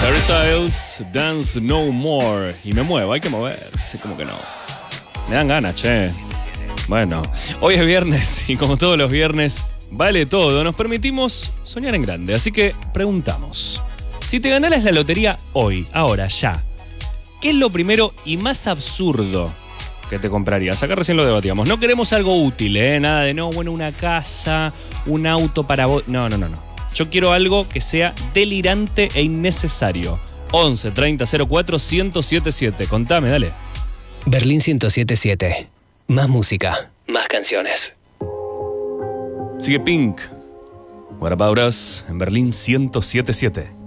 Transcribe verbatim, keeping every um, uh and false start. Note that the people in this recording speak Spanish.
Harry Styles, Dance No More. Y me muevo, hay que moverse, como que no. Me dan ganas, che. Bueno, hoy es viernes y como todos los viernes, vale todo. Nos permitimos soñar en grande. Así que preguntamos, si te ganaras la lotería hoy, ahora, ya, ¿qué es lo primero y más absurdo que te comprarías? Acá recién lo debatíamos. No queremos algo útil, ¿eh? Nada de, no, bueno, una casa, un auto para vos. No, no, no, no. Yo quiero algo que sea delirante e innecesario. once treinta cero cuatro ciento setenta y siete. Contame, dale. Berlín ciento setenta y siete. Más música, más canciones. Sigue Pink. What About Us en Berlín ciento setenta y siete.